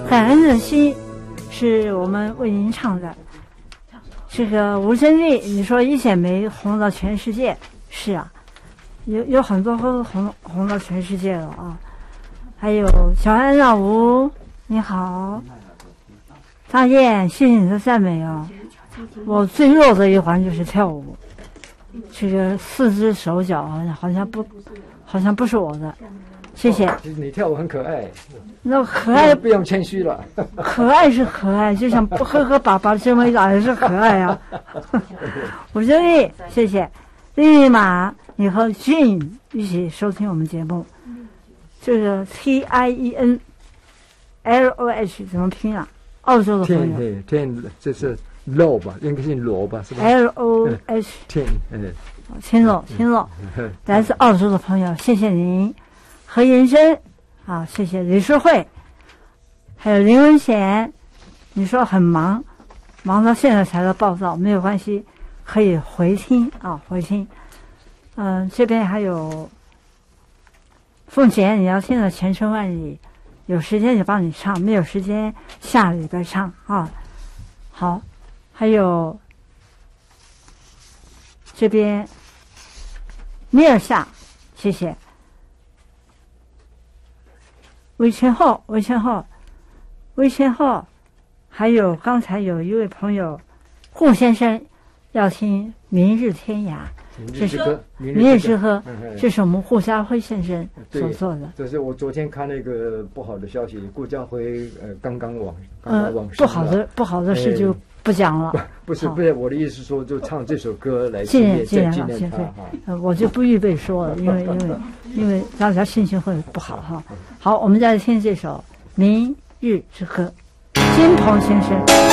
感恩的心是我们为您唱的。这个吴珍丽，你说一剪梅红到全世界，是啊，有很多都红到全世界了啊。还有小安娜吴，你好，大雁，谢谢你的赞美哦。我最弱的一环就是跳舞，这个四肢手脚好像不是我的，谢谢。 其实你跳舞很可爱， 那可爱不用谦虚了。 可爱是可爱，就像呵呵粑粑这么一打也是可爱啊。吴珍丽，谢谢。立马，你和 Jean 一起收听我们节目，这个 TIENLOH 怎么拼啊？澳洲的朋友。 天，这是 low 吧？应该是罗吧？是吧 ？LOH。听了，来自澳洲的朋友，谢谢您。何延珍，啊，谢谢李淑慧，还有林文贤。你说很忙到现在才来报道，没有关系，可以回听啊，回听。这边还有凤姐，你要听的千声万里，有时间就帮你唱，没有时间下礼拜唱啊。好，还有这边米尔夏，谢谢。魏千浩，还有刚才有一位朋友顾先生要听《明日天涯》，明日之歌，这是我们顾家辉先生所做的。 这是我昨天看那个不好的消息，顾家辉刚刚往生。 不好的事就不讲了。 不是，我的意思是说，就唱这首歌来纪念他。 我就不预备说了，因为大家心情会不好哈。好，我们再来听这首《明日之歌》，金鹏先生。